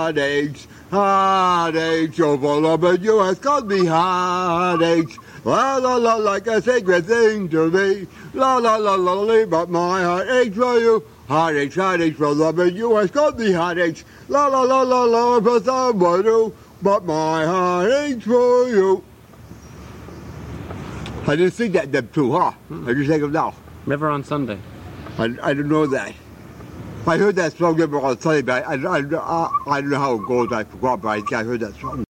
Heartaches, heartaches, your beloved, you has got me heartaches. La la la, like a sacred thing to me. La la la la, but my heart aches for you. Heartaches, heartaches, beloved, you has got me heartaches. La la la la la, for someone new, but my heart aches for you. I didn't sing that them too, huh? I just think of now. Never on Sunday. I don't know that. I heard that song never on Sunday, but I don't know how it goes. I forgot, but I heard that song.